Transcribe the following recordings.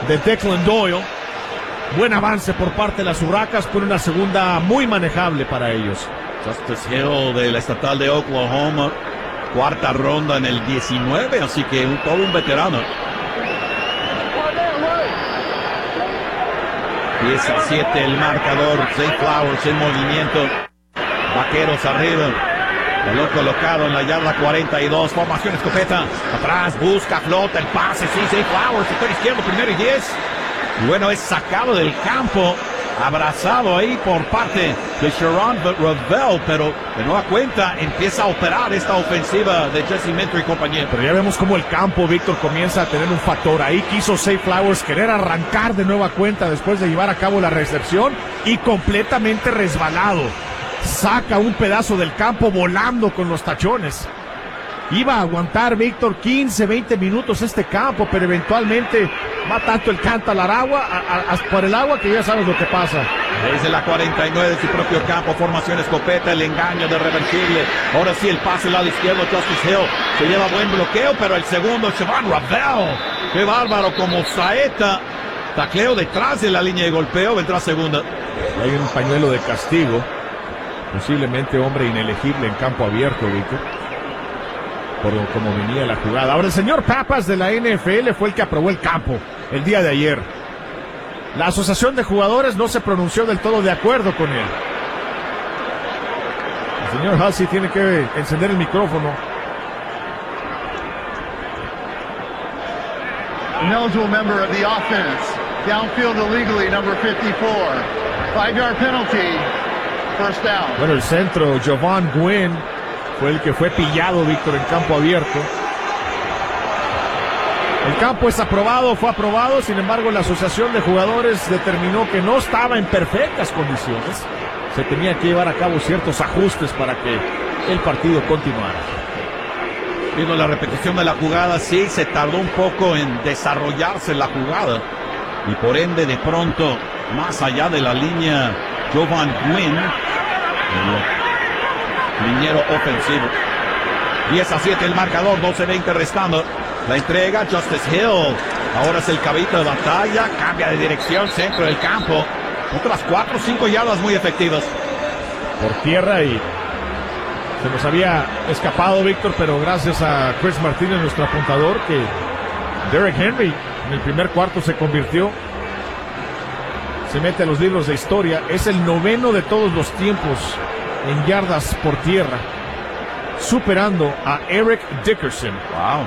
de Declan Doyle. Buen avance por parte de las Hurracas, por una segunda muy manejable para ellos. Justice Hill de la estatal de Oklahoma, cuarta ronda en el 19, así que todo un veterano. 10-7 el marcador. Zay Flowers en movimiento. Vaqueros arriba. Balón colocado en la yarda 42. Formación escopeta. Atrás busca, flota el pase. Sí, Zay Flowers, sector izquierdo, primero y 10. Y bueno, es sacado del campo. Abrazado ahí por parte de Sharon Ravel, pero de nueva cuenta empieza a operar esta ofensiva de Jesse Minter y compañía. Pero ya vemos cómo el campo, Víctor, comienza a tener un factor. Ahí quiso Zay Flowers querer arrancar de nueva cuenta después de llevar a cabo la recepción y completamente resbalado. Saca un pedazo del campo volando con los tachones. Iba a aguantar, Víctor, 15, 20 minutos este campo, pero eventualmente va tanto el cántaro al agua, por el agua, que ya sabes lo que pasa. Desde la 49 de su propio campo, formación escopeta, el engaño de reversible. Ahora sí, el pase al lado izquierdo, Justice Hill se lleva buen bloqueo, pero el segundo, Sharon Ravel. Qué bárbaro, como saeta. Tacleo detrás de la línea de golpeo, vendrá segunda. Hay un pañuelo de castigo, posiblemente hombre inelegible en campo abierto, Víctor, por como venía la jugada. Ahora el señor Papas de la NFL fue el que aprobó el campo el día de ayer. La asociación de jugadores no se pronunció del todo de acuerdo con él. El señor Halsey tiene que encender el micrófono. An eligible member of the offense, downfield illegally, number 54. 5-yard penalty, first down. Bueno, el centro, Jovan Gwynn, fue el que fue pillado, Víctor, en campo abierto. El campo es aprobado, fue aprobado, sin embargo la asociación de jugadores determinó que no estaba en perfectas condiciones. Se tenía que llevar a cabo ciertos ajustes para que el partido continuara. Viendo la repetición de la jugada, sí, se tardó un poco en desarrollarse la jugada. Y por ende, de pronto, más allá de la línea, Jovan Gwynn, el liniero ofensivo. 10-7 el marcador, 12-20 restando. La entrega, Justice Hill. Ahora es el caballito de batalla. Cambia de dirección, centro del campo. Otras 4 o 5 yardas muy efectivas. Por tierra y se nos había escapado, Víctor, pero gracias a Chris Martínez, nuestro apuntador, que Derrick Henry en el primer cuarto se convirtió. Se mete a los libros de historia. Es el 9º de todos los tiempos en yardas por tierra, superando a Eric Dickerson. Wow.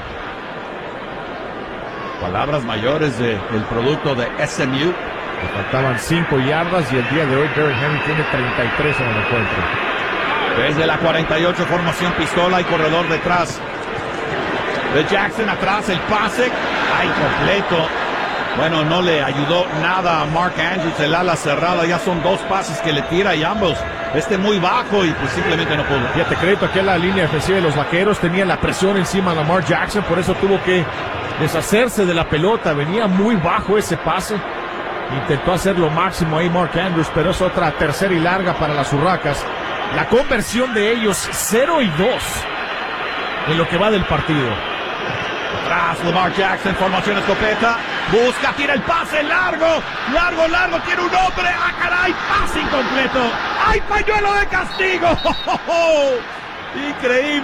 Palabras mayores del producto de SMU. Le faltaban 5 yardas y el día de hoy Derrick Henry tiene 33 en el encuentro. Desde la 48, formación pistola y corredor detrás de Jackson. Atrás el pase, ahí completo. Bueno, no le ayudó nada a Mark Andrews, el ala cerrada. Ya son 2 pases que le tira y ambos muy bajo y pues simplemente no pudo. Fíjate, crédito aquí a la línea defensiva de los Vaqueros. Tenía la presión encima de Lamar Jackson, por eso tuvo que deshacerse de la pelota. Venía muy bajo ese pase. Intentó hacer lo máximo ahí Mark Andrews, pero es otra tercera y larga para las Hurracas. La conversión de ellos 0-2 en lo que va del partido. Atrás Lamar Jackson, formación escopeta. Busca, tira el pase largo, tiene un hombre. ¡Ah, caray! Pase incompleto. ¡Ay, pañuelo de castigo! Increíble.